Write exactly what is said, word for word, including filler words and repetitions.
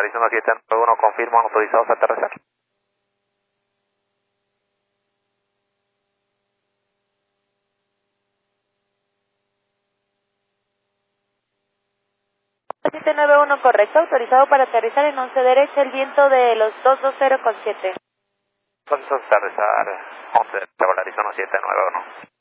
Arizona siete nueve uno, confirman autorizados a aterrizar. siete nueve uno, correcto, autorizado para aterrizar en once derecha, el viento de los doscientos veinte con siete. Entonces aterrizar once derecha, Arizona siete nueve uno.